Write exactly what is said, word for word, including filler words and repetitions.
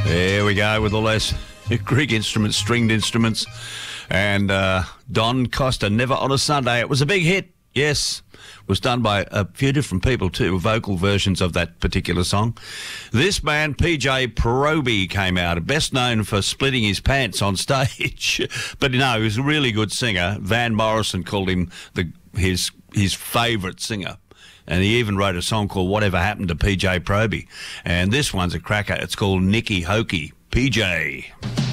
There we go with all those Greek instruments, stringed instruments. And uh, Don Costa, Never on a Sunday. It was a big hit, yes. It was done by a few different people too, vocal versions of that particular song. This man, P J Proby, came out, best known for splitting his pants on stage. But no, he was a really good singer. Van Morrison called him the his his favourite singer. And he even wrote a song called Whatever Happened to P J Proby. And this one's a cracker. It's called Nicky Hokey. P J.